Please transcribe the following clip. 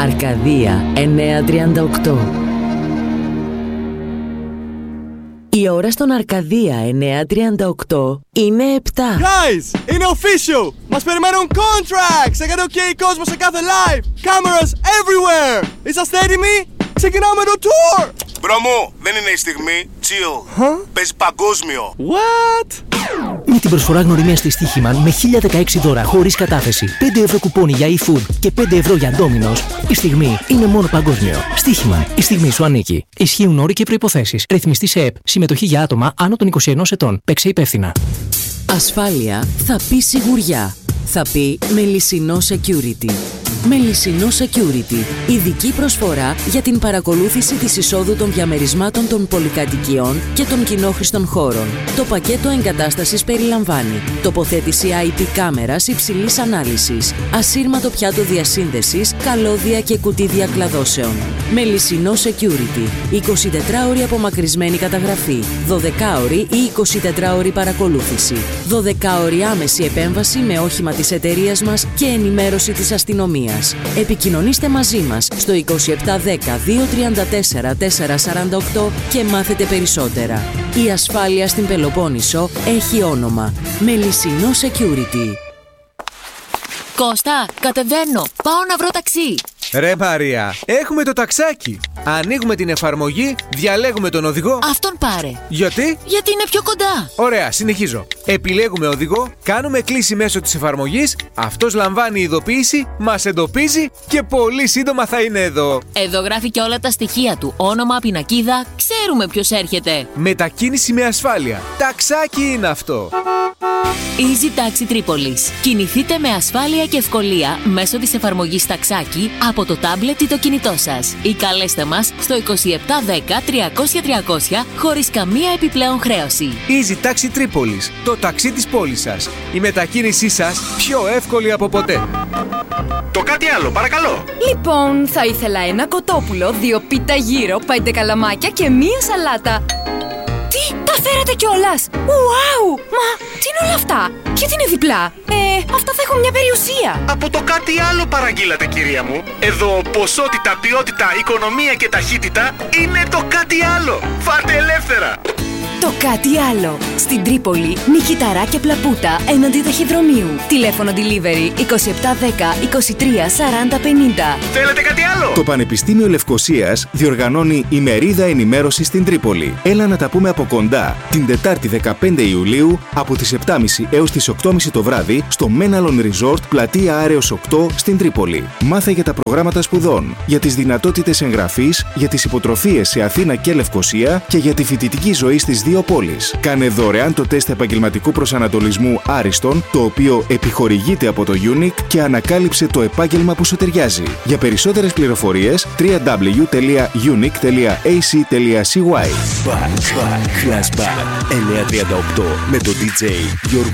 Αρκαδία 938. Η ώρα στον Αρκαδία 938 είναι 7. Guys, είναι official! Μας περιμένουν contracts! Έκανε OK κόσμο σε κάθε live! Cameras everywhere! Είσαστε έτοιμοι? Ξεκινάμε το tour! Μπρο μου, δεν είναι η στιγμή. Chill. Παίζει παγκόσμιο. What? Με την προσφορά γνωριμίας της Στοίχημαν με 1016 δώρα χωρίς κατάθεση, 5 ευρώ κουπόνι για eFood και 5 ευρώ για Domino's, η στιγμή είναι μόνο παγκόσμιο. Στοίχημαν, η στιγμή σου ανήκει. Ισχύουν όροι και προϋποθέσεις. Ρυθμιστή σε ΕΠ. Συμμετοχή για άτομα άνω των 21 ετών. Παίξε υπεύθυνα. Ασφάλεια θα πει σιγουριά. Θα πει Μελισσινό Security. Μελισσινό Security. Ειδική προσφορά για την παρακολούθηση της εισόδου των διαμερισμάτων των πολυκατοικιών και των κοινόχρηστων χώρων. Το πακέτο εγκατάστασης περιλαμβάνει τοποθέτηση IP κάμερας υψηλής ανάλυσης, ασύρματο πιάτο διασύνδεσης, καλώδια και κουτί διακλαδώσεων. Μελισσινό Security. 24ωρη απομακρυσμένη καταγραφή, 12ωρη ή 24ωρη παρακολούθηση, 12ωρη άμεση επέμβαση με όχημα της εταιρείας μας και ενημέρωση της αστυνομίας. Επικοινωνήστε μαζί μας στο 2710 234 448 και μάθετε περισσότερα. Η ασφάλεια στην Πελοπόννησο έχει όνομα Μελισσινό Security. Κώστα, κατεβαίνω. Πάω να βρω ταξί. Ρε Μαρία, έχουμε το ταξάκι. Ανοίγουμε την εφαρμογή, διαλέγουμε τον οδηγό. Αυτόν πάρε. Γιατί? Γιατί είναι πιο κοντά. Ωραία, συνεχίζω. Επιλέγουμε οδηγό, κάνουμε κλήση μέσω της εφαρμογής, αυτός λαμβάνει ειδοποίηση, μας εντοπίζει και πολύ σύντομα θα είναι εδώ. Εδώ γράφει και όλα τα στοιχεία του. Όνομα, πινακίδα, ξέρουμε ποιος έρχεται. Μετακίνηση με ασφάλεια. Ταξάκι είναι αυτό. Easy Taxi Tripolis. Κινηθείτε με ασφάλεια και ευκολία μέσω της εφαρμογής Ταξάκι από το τάμπλετ ή το κινητό σας. Ή καλέστε μας στο 2710 300 300 χωρίς καμία επιπλέον χρέωση. Easy Taxi Tripolis. Το ταξί της πόλης σας. Η μετακίνησή σας πιο εύκολη από ποτέ. Το κάτι άλλο, παρακαλώ. Λοιπόν, θα ήθελα ένα κοτόπουλο, 2 πίτα γύρο, 5 καλαμάκια και 1 σαλάτα. Τι, τα φέρατε κιόλας! Ουάου! Μα, τι είναι όλα αυτά? Γιατί είναι διπλά? Αυτά θα έχουν μια περιουσία. Από το κάτι άλλο παραγγείλατε, κυρία μου. Εδώ ποσότητα, ποιότητα, οικονομία και ταχύτητα είναι το κάτι άλλο. Φάτε ελεύθερα. Το κάτι άλλο. Στην Τρίπολη, Νικηταρά και Πλαπούτα, έναντι ταχυδρομείου. Τηλέφωνο delivery 2710 23 40 50. Θέλετε κάτι άλλο? Το Πανεπιστήμιο Λευκωσίας διοργανώνει ημερίδα ενημέρωση στην Τρίπολη. Έλα να τα πούμε από κοντά. Την Τετάρτη 15 Ιουλίου από τις 7.30 έως τις 8.30 το βράδυ στο Μέναλον Resort Πλατεία Άρεως 8 στην Τρίπολη. Μάθε για τα προγράμματα σπουδών, για τις δυνατότητες εγγραφής, για τις υποτροφίες σε Αθήνα και Λευκωσία και για τη φοιτητική ζωή στις δύο πόλεις. Κάνε δωρεάν το τεστ επαγγελματικού προσανατολισμού Άριστον, το οποίο επιχορηγείται από το UNIC και ανακάλυψε το επάγγελμα που σου ταιριάζει. Για περισσότερες πληροφορίες www.unic.ac.cy. Flashback 938 με το DJ Γιώργο